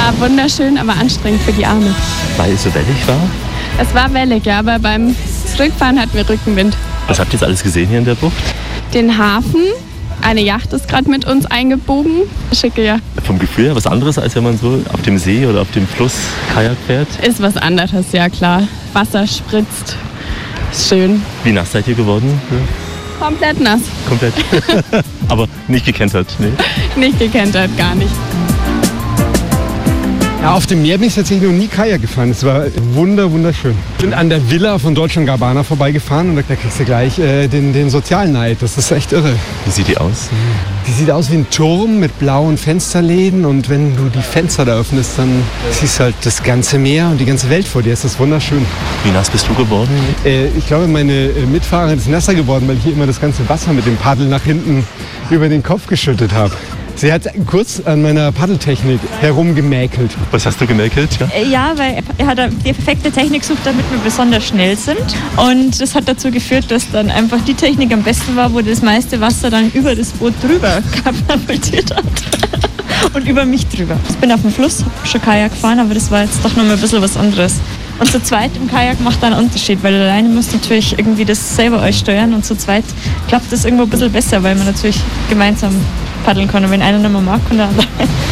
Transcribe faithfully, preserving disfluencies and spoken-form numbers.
war wunderschön, aber anstrengend für die Arme. Weil es so wellig war? Es war wellig, ja, aber beim Zurückfahren hatten wir Rückenwind. Was habt ihr jetzt alles gesehen hier in der Bucht? Den Hafen, eine Yacht ist gerade mit uns eingebogen. Schicke Yacht. Vom Gefühl her was anderes, als wenn man so auf dem See oder auf dem Fluss Kajak fährt? Ist was anderes, ja klar. Wasser spritzt, ist schön. Wie nass seid ihr geworden? Ja. Komplett nass. Komplett. Aber nicht gekentert, nee? Nicht gekentert, gar nicht. Ja, auf dem Meer bin ich tatsächlich noch nie Kajak gefahren. Es war wunder, wunderschön. Ich bin an der Villa von Dolce und Gabbana vorbeigefahren und da kriegst du gleich äh, den, den Sozialneid. Das ist echt irre. Wie sieht die aus? Die sieht aus wie ein Turm mit blauen Fensterläden und wenn du die Fenster da öffnest, dann siehst du halt das ganze Meer und die ganze Welt vor dir. Das ist wunderschön. Wie nass bist du geworden? Äh, ich glaube, meine äh, Mitfahrerin ist nasser geworden, weil ich hier immer das ganze Wasser mit dem Paddel nach hinten über den Kopf geschüttet habe. Sie hat kurz an meiner Paddeltechnik herumgemäkelt. Was hast du gemäkelt? Ja, ja weil er hat die perfekte Technik gesucht, damit wir besonders schnell sind. Und das hat dazu geführt, dass dann einfach die Technik am besten war, wo das meiste Wasser dann über das Boot drüber katapultiert hat. Und über mich drüber. Ich bin auf dem Fluss, hab schon Kajak gefahren, aber das war jetzt doch noch mal ein bisschen was anderes. Und zu zweit im Kajak macht da einen Unterschied, weil alleine musst du natürlich irgendwie das selber euch steuern und zu zweit klappt das irgendwo ein bisschen besser, weil man natürlich gemeinsam paddeln kann. Und wenn einer nicht mehr mag, kann der andere.